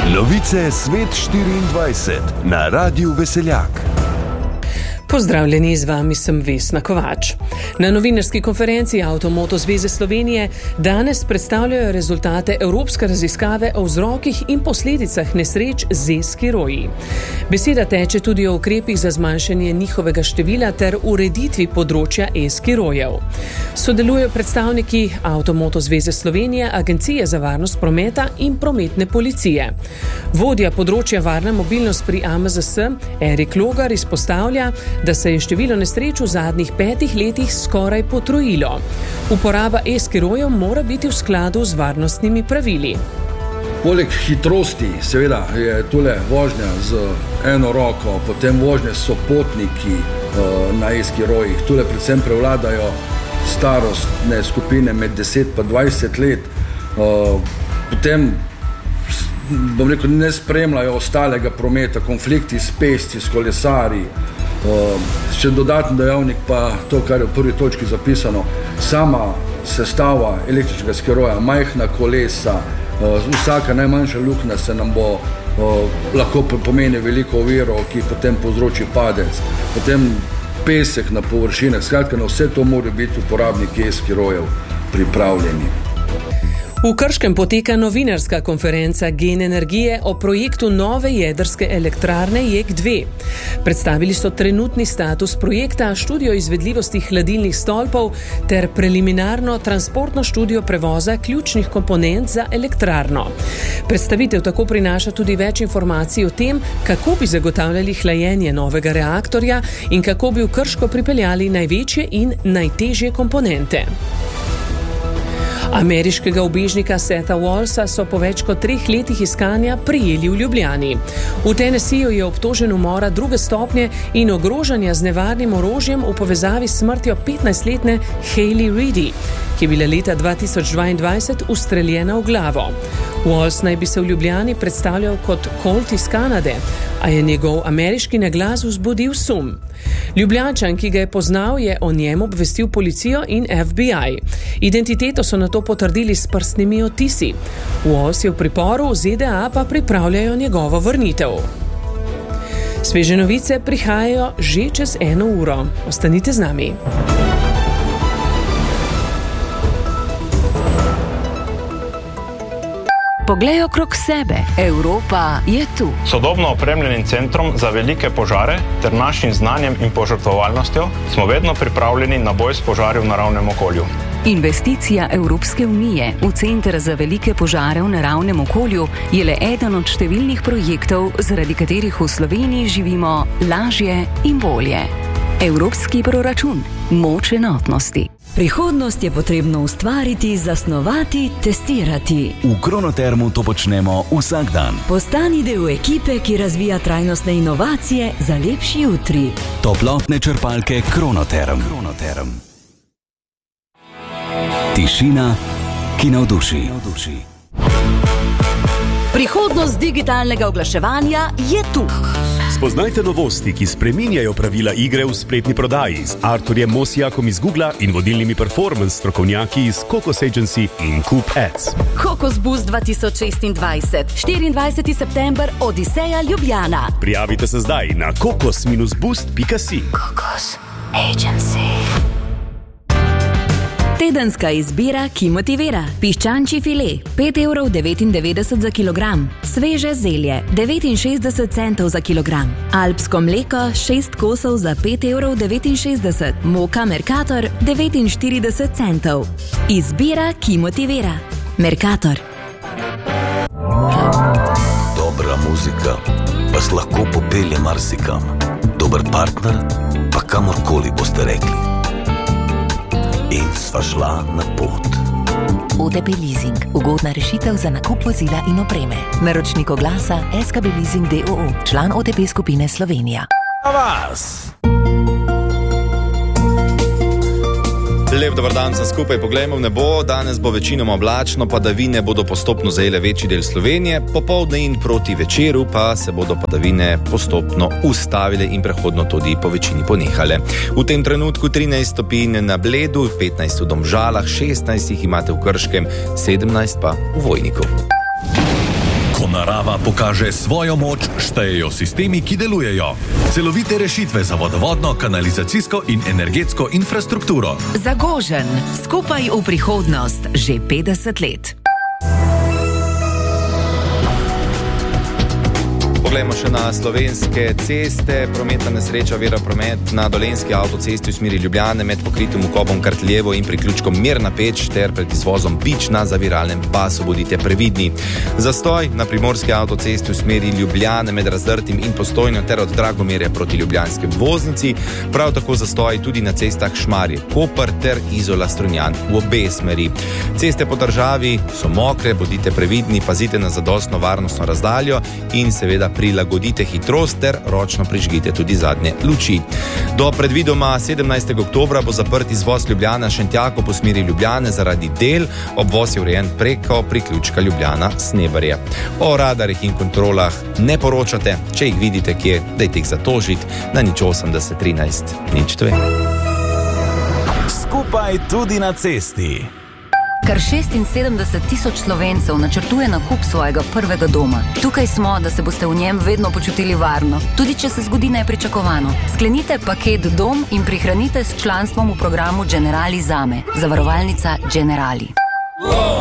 Novice Svet 24 na Radiu Veseljak. Pozdravljeni, z vami sem Vesna Kovač. Na novinarski konferenci Avtomoto zveze Slovenije danes predstavljajo rezultate evropske raziskave o vzrokih in posledicah nesreč z e-skiroji. Beseda teče tudi o ukrepih za zmanjšanje njihovega števila ter ureditvi področja e-skirojev. Sodelujejo predstavniki Avtomoto zveze Slovenije, Agencije za varnost prometa in prometne policije. Vodja področja varna mobilnost pri AMZS, Erik Logar, izpostavlja, da se je število nesreč v zadnjih 5 letih skoraj potrojilo. Uporaba e-skirojev mora biti v skladu z varnostnimi pravili. Poleg hitrosti, seveda, je tule vožnja z eno roko, potem vožnje s sopotniki na e-skirojih. Tule predvsem prevladajo starostne skupine med 10 pa 20 let. Potem, bom rekel, ne spremljajo ostalega prometa, konflikti s pešci, s kolesarji. Še dodatni dejavnik pa to, kar je v prvi točki zapisano, sama sestava električnega skiroja, majhna kolesa, vsaka najmanjša luknja se nam bo lahko pomeni veliko oviro, ki potem povzroči padec. Potem pesek na površinah, skratka na vse to mora biti uporabniki e-skirojev pripravljeni. V Krškem poteka novinarska konferenca Gen energije o projektu nove jedrske elektrarne JEK2. Predstavili so trenutni status projekta, študijo izvedljivosti hladilnih stolpov ter preliminarno transportno študijo prevoza ključnih komponent za elektrarno. Predstavitev tako prinaša tudi več informacij o tem, kako bi zagotavljali hlajenje novega reaktorja in kako bi v Krško pripeljali največje in najtežje komponente. Ameriškega ubežnika Setha Wallsa so po več kot 3 letih iskanja prijeli v Ljubljani. V Tennesseeju je obtožen umora 2. stopnje in ogrožanja z nevarnim orožjem v povezavi s smrtjo 15-letne Hailey Reedy, ki je bila leta 2022 ustreljena v glavo. Walls naj bi se v Ljubljani predstavljal kot Colt iz Kanade, a je njegov ameriški naglas vzbudil sum. Ljubljančan, ki ga je poznal, je o njem obvestil policijo in FBI. Identiteto so nato potrdili s prstnimi odtisi. Walls je v priporu, ZDA pa pripravljajo njegovo vrnitev. Sveže novice prihajajo že čez 1 uro. Ostanite z nami. Poglej okrog sebe, Evropa je tu. Sodobno opremljenim centrom za velike požare ter našim znanjem in požrtvovalnostjo smo vedno pripravljeni na boj s požari v naravnem okolju. Investicija Evropske unije v Center za velike požare v naravnem okolju je le eden od številnih projektov, zaradi katerih v Sloveniji živimo lažje in bolje. Evropski proračun, moč enotnosti. Prihodnost je potrebno ustvariti, zasnovati, testirati. V Kronotermu to počnemo vsak dan. Postani del ekipe, ki razvija trajnostne inovacije za lepši jutri. Toplotne črpalke Kronoterm. Tišina, ki navduši. Prihodnost digitalnega oglaševanja je tu. Spoznajte novosti, ki spreminjajo pravila igre v spletni prodaji z Arturjem Mosijakom iz Googla in vodilnimi performance strokovnjaki iz Cocos Agency in Coop Ads. Cocos Boost 2026, 24. september, Odiseja, Ljubljana. Prijavite se zdaj na cocos-boost.si. Cocos Agency. Tedenska izbira, ki motivira. Piščančji file, 5,99 € za kilogram. Sveže zelje, 69 centov za kilogram. Alpsko mleko, 6 kosov za 5,69 €. Moka Mercator, 49 centov. Izbira, ki motivira. Mercator. Dobra muzika vas lahko popelje marsikam. Dober partner pa kamorkoli boste rekli. In sva šla na pot. OTP Leasing. Ugodna rešitev za nakup vozila in opreme. Naročnik oglasa SKB Leasing d.o.o. Član OTP skupine Slovenija. Vas! Lep dober dan vsem skupaj, poglejmo v nebo. Danes bo večinoma oblačno, padavine bodo postopno zajele večji del Slovenije, popoldne in proti večeru pa se bodo padavine postopno ustavile in prehodno tudi po večini ponehale. V tem trenutku 13 stopinj na Bledu, 15 v Domžalah, 16 jih imate v Krškem, 17 pa v Vojniku. Ko narava pokaže svojo moč, štejejo sistemi, ki delujejo. Celovite rešitve za vodovodno, kanalizacijsko in energetsko infrastrukturo. Zagožen, skupaj v prihodnost, že 50 let. Poglejmo še na slovenske ceste. Prometna nesreča ovira promet na dolenjski avtocesti v smeri Ljubljane med pokritim vkopom Kartljevo in priključkom Mirna Peč ter pred izvozom Pič na zaviralnem pasu. Bodite previdni. Zastoj na primorski avtocesti v smeri Ljubljane med Razdrtim in Postojno ter od Dragomerja proti ljubljanski obvoznici. Prav tako zastoj tudi na cestah Šmarje, Koper ter Izola Strunjan v obe smeri. Ceste po državi so mokre, bodite previdni, pazite na zadostno varnostno razdaljo in seveda prilagodite hitrost ter ročno prižgite tudi zadnje luči. Do predvidoma 17. oktobra bo zaprt izvoz Ljubljana Šentjako po smeri Ljubljane zaradi del. Obvoz je urejen preko priključka Ljubljana Sneberje. O radarjih in kontrolah ne poročate. Če jih vidite kje, dajte jih zatožiti na 080 13 02. Skupaj tudi na cesti. Kar 76 tisoč Slovencev načrtuje nakup svojega prvega doma. Tukaj smo, da se boste v njem vedno počutili varno, tudi če se zgodi nepričakovano. Sklenite paket Dom in prihranite s članstvom v programu Generali Zame. Zavarovalnica Generali.